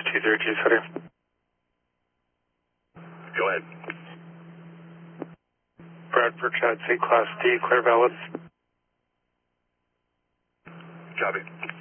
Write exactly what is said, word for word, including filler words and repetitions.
two zero two, sorry. Go ahead. Bradford, Chad, C, Class D, clear valid. Copy.